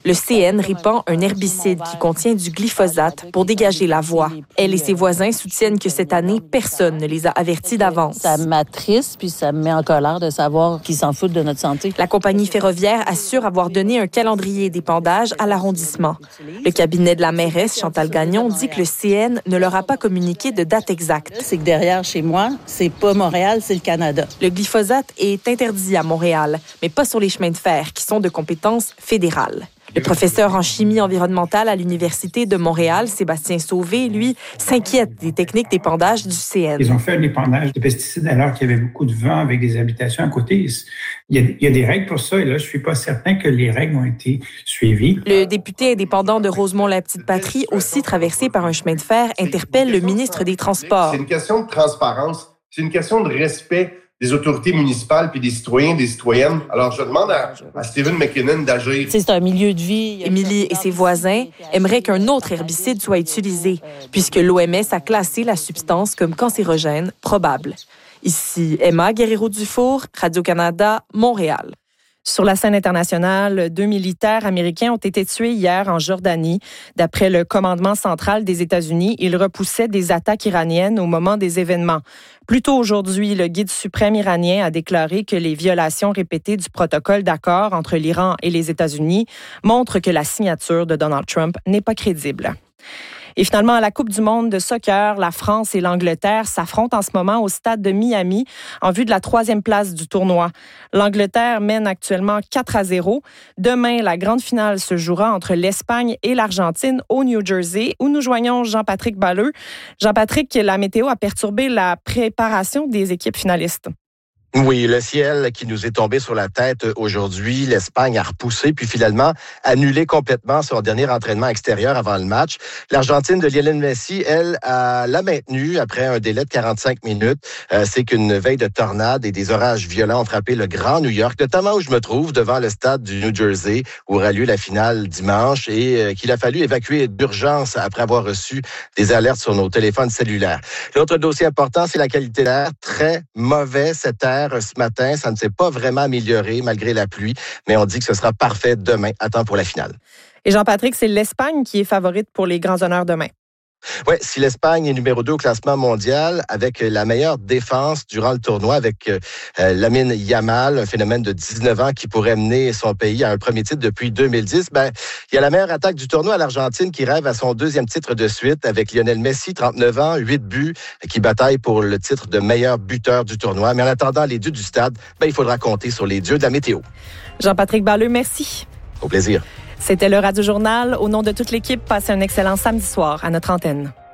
Le CN répand un herbicide qui contient du glyphosate pour dégager la voix. Elle et ses voisins soutiennent que cette année, personne ne les a avertis d'avance. Ça m'attriste puis ça me met en colère de savoir qu'ils s'en foutent de notre santé. La compagnie ferroviaire assure avoir donné un calendrier d'épandage à l'arrondissement. Le cabinet de la mairesse, Chantal Gagnon, dit que le CN ne leur a pas communiqué de date exacte. C'est que derrière chez moi, c'est pas Montréal, c'est le Canada. Le glyphosate est interdit à Montréal, mais pas sur les chemins de fer, qui sont de compétence fédérale. Le professeur en chimie environnementale à l'Université de Montréal, Sébastien Sauvé, lui, s'inquiète des techniques d'épandage du CN. Ils ont fait un épandage de pesticides alors qu'il y avait beaucoup de vent avec des habitations à côté. Il y a des règles pour ça, et là, je suis pas certain que les règles ont été suivies. Le député indépendant de Rosemont-la-Petite-Patrie, aussi traversé par un chemin de fer, interpelle le ministre des Transports. C'est une question de transparence, c'est une question de respect des autorités municipales puis des citoyens, des citoyennes. Alors, je demande à Stephen McKinnon d'agir. C'est un milieu de vie. Émilie et ses voisins aimeraient qu'un autre herbicide soit utilisé, puisque l'OMS a classé la substance comme cancérogène probable. Ici, Emma Guerrero-Dufour, Radio-Canada, Montréal. Sur la scène internationale, 2 militaires américains ont été tués hier en Jordanie. D'après le commandement central des États-Unis, ils repoussaient des attaques iraniennes au moment des événements. Plus tôt aujourd'hui, le guide suprême iranien a déclaré que les violations répétées du protocole d'accord entre l'Iran et les États-Unis montrent que la signature de Donald Trump n'est pas crédible. Et finalement, à la Coupe du monde de soccer, la France et l'Angleterre s'affrontent en ce moment au stade de Miami en vue de la 3e place du tournoi. L'Angleterre mène actuellement 4-0. Demain, la grande finale se jouera entre l'Espagne et l'Argentine au New Jersey, où nous joignons Jean-Patrick Balleux. Jean-Patrick, la météo a perturbé la préparation des équipes finalistes. Oui, le ciel qui nous est tombé sur la tête aujourd'hui, l'Espagne a repoussé, puis finalement annulé complètement son dernier entraînement extérieur avant le match. L'Argentine de Lionel Messi, elle, l'a maintenue après un délai de 45 minutes. C'est qu'une veille de tornade et des orages violents ont frappé le Grand New York, notamment où je me trouve, devant le stade du New Jersey, où aura lieu la finale dimanche, et qu'il a fallu évacuer d'urgence après avoir reçu des alertes sur nos téléphones cellulaires. L'autre dossier important, c'est la qualité de l'air. Très mauvais cet air ce matin. Ça ne s'est pas vraiment amélioré malgré la pluie, mais on dit que ce sera parfait demain, à temps pour la finale. Et Jean-Patrick, c'est l'Espagne qui est favorite pour les grands honneurs demain. Oui, si l'Espagne est numéro 2 au classement mondial, avec la meilleure défense durant le tournoi, avec Lamine Yamal, un phénomène de 19 ans qui pourrait mener son pays à un premier titre depuis 2010, il y a la meilleure attaque du tournoi à l'Argentine qui rêve à son 2e titre de suite avec Lionel Messi, 39 ans, 8 buts, qui bataille pour le titre de meilleur buteur du tournoi. Mais en attendant les dieux du stade, il faudra compter sur les dieux de la météo. Jean-Patrick Balleux, merci. Au plaisir. C'était le Radio Journal. Au nom de toute l'équipe, passez un excellent samedi soir à notre antenne.